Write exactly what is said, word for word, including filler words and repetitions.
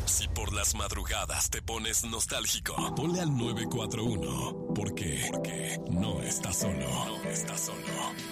Si por las madrugadas te pones nostálgico, ponle al nueve cuatro uno. ¿Por qué? Porque no estás solo. No estás solo.